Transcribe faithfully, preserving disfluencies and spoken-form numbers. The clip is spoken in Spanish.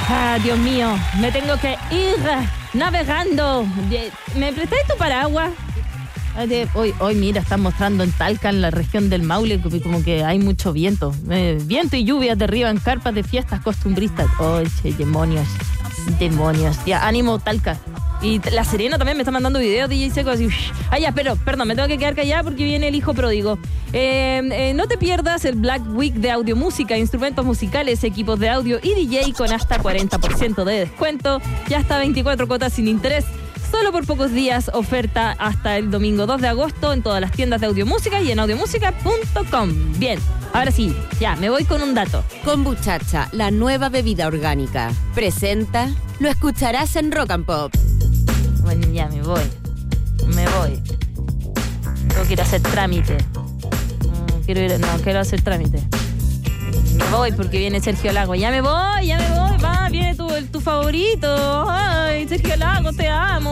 Ah, Dios mío, me tengo que ir navegando. ¿Me prestáis tu paraguas? Hoy, hoy, mira, están mostrando en Talca, en la región del Maule, como que hay mucho viento. Eh, viento y lluvia derriban carpas de fiestas costumbristas. ¡Oh, che, demonios! Demonios. Ya, ánimo, Talca. Y La Serena también me está mandando videos, D J Seco, así. Ah, ya, pero, perdón, me tengo que quedar callada porque viene el hijo pródigo. Eh, eh, no te pierdas el Black Week de Audio Música, instrumentos musicales, equipos de audio y D J con hasta cuarenta por ciento de descuento y hasta veinticuatro cuotas sin interés. Solo por pocos días, oferta hasta el domingo dos de agosto en todas las tiendas de Audio Música y en audiomusica punto com. Bien, ahora sí, ya, me voy con un dato. Kombuchacha, la nueva bebida orgánica, presenta, lo escucharás en Rock and Pop. Bueno, ya me voy, me voy. Tengo que ir a hacer trámite. No quiero ir, no, quiero hacer trámite. Me voy porque viene Sergio Lago. Ya me voy, ya me voy, va, viene tu, tu favorito. Ay, Sergio Lago, te amo.